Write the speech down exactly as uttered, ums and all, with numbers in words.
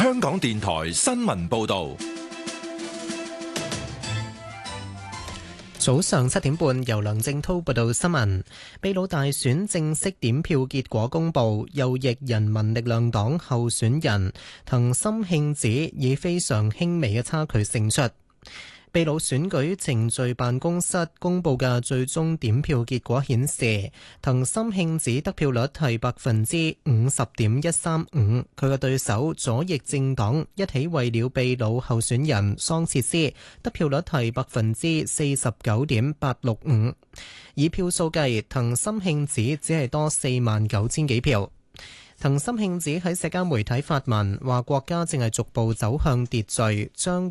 香港電台新聞報道。 早上七點半，由梁正滔報道新聞。秘魯大選正式點票結果公佈，右翼人民力量黨候選人藤森慶子以非常輕微嘅差距勝出。秘魯選舉程序辦公室公佈嘅最終點票結果顯示，藤森慶子得票率係百分之五十點一三五，佢嘅對手左翼政黨一起為了秘魯候選人桑切斯得票率係百分之四十九點八六五。以票數計，藤森慶子只係多四萬九千幾票。藤森慶子喺社交媒體發文話，國家正係逐步走向秩序，將